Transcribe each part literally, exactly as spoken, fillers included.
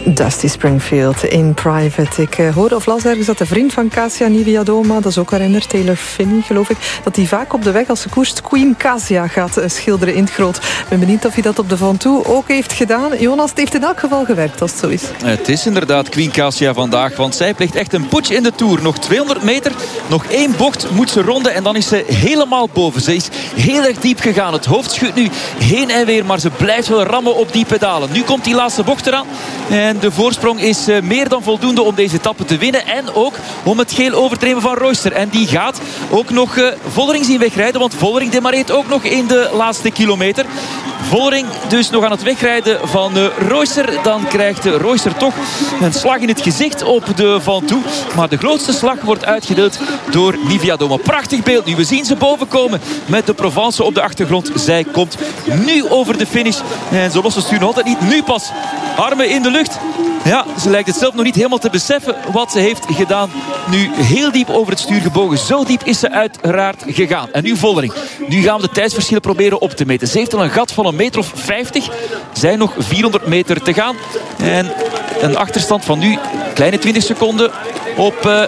Dusty Springfield in Private. Ik uh, hoorde of las ergens dat de vriend van Kasia Niewiadoma, dat is ook haar renner, Taylor Phinney geloof ik, dat hij vaak op de weg als ze koerst Queen Kasia gaat uh, schilderen in het groot. Ik ben benieuwd of hij dat op de Ventoux ook heeft gedaan. Jonas, het heeft in elk geval gewerkt als het zo is. Het is inderdaad Queen Kasia vandaag, want zij pleegt echt een putsch in de Tour. Nog tweehonderd meter, nog één bocht moet ze ronden en dan is ze helemaal boven. Ze is heel erg diep gegaan. Het hoofd schudt nu heen en weer, maar ze blijft wel rammen op die pedalen. Nu komt die laatste bocht eraan en de voorsprong is meer dan voldoende om deze etappe te winnen en ook om het geel over te nemen van Royster. En die gaat ook nog uh, Vollering zien wegrijden, want Vollering demareert ook nog in de laatste kilometer. Vollering dus nog aan het wegrijden van uh, Royster. Dan krijgt uh, Royster toch een slag in het gezicht op de Ventoux. Maar de grootste slag wordt uitgedeeld door Niewiadoma. Prachtig beeld nu. We zien ze boven komen met de Provence op de achtergrond. Zij komt nu over de finish. En ze lost het stuur nog altijd niet. Nu pas. Armen in de lucht. Ja, ze lijkt het zelf nog niet helemaal te beseffen wat ze heeft gedaan. Nu heel diep over het stuur gebogen. Zo diep is ze uiteraard gegaan. En nu Vollering. Nu gaan we de tijdsverschillen proberen op te meten. Ze heeft al een gat van een meter of vijftig. Zijn nog vierhonderd meter te gaan. En een achterstand van nu kleine twintig seconden op... Uh,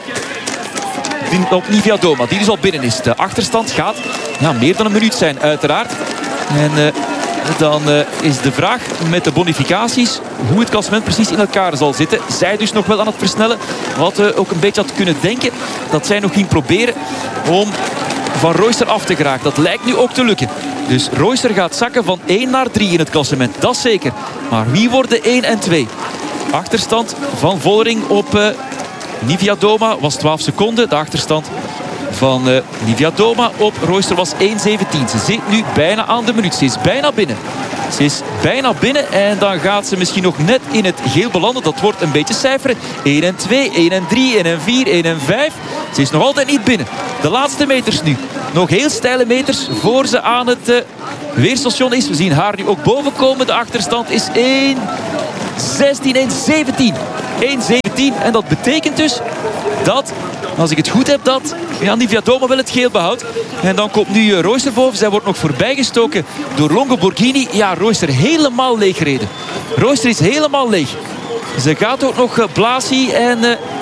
op Niewiadoma, die dus al binnen is. De achterstand gaat ja, meer dan een minuut zijn, uiteraard. En uh, dan uh, is de vraag met de bonificaties hoe het klassement precies in elkaar zal zitten. Zij dus nog wel aan het versnellen. Wat we ook een beetje had kunnen denken dat zij nog ging proberen om van Royster af te geraken. Dat lijkt nu ook te lukken. Dus Royster gaat zakken van één naar drie in het klassement. Dat is zeker. Maar wie worden één en twee? Achterstand van Vollering op uh, Niewiadoma was twaalf seconden. De achterstand van uh, Niewiadoma op Royster was één zeventien. Ze zit nu bijna aan de minuut. Ze is bijna binnen. Ze is bijna binnen en dan gaat ze misschien nog net in het geel belanden. Dat wordt een beetje cijferen. één en twee, één en drie, één en vier, één en vijf. Ze is nog altijd niet binnen. De laatste meters nu. Nog heel steile meters voor ze aan het uh, weerstation is. We zien haar nu ook boven komen. De achterstand is één zestien, één zeventien. één zeventien en dat betekent dus dat, als ik het goed heb, dat ja, Niewiadoma wel het geel behoudt. En dan komt nu uh, Royster boven. Zij wordt nog voorbijgestoken door Longo Borghini. Ja, Royster helemaal leeg gereden. Royster is helemaal leeg. Ze gaat ook nog uh, Blasi en uh,